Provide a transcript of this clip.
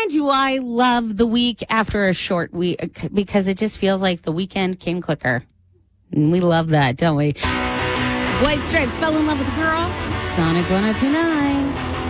Man, do I love the week after a short week because it just feels like the weekend came quicker. And we love that, don't we? White Stripes, Fell in Love with a Girl. Sonic 102.9.